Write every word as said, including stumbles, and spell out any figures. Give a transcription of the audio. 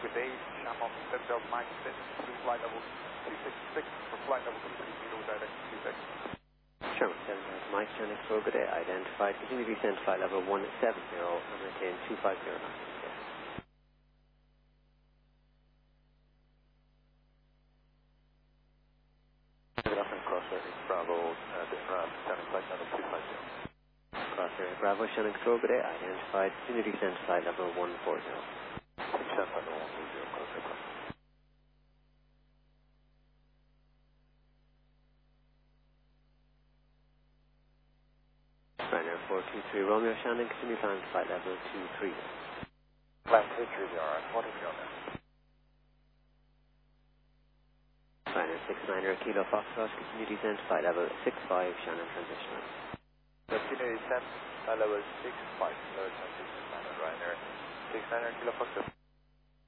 good day, Shamrock Central Mike six to flight level two six six for flight level two three zero direct two six. Shamrock Central Mike Sonic four, good day, identified, continue to descend flight level one seven zero and maintain two five zero knots. Crossway Bravo, uh, descending flight level two five zero. Crossway Bravo, Shannon four, good day, identified, continue to descend flight level one four zero. Descend flight level one four zero, crossway cross. Ryanair four two three Romeo, Shannon, continue climb flight level two three zero. Flight two three zero, what have we got there? Ryanair six niner Kilo Foxtrot, continue to descend flight level six five, Shannon transition. Continue descent, flight level six five, lower transition, Ryanair six niner Kilo Foxtrot.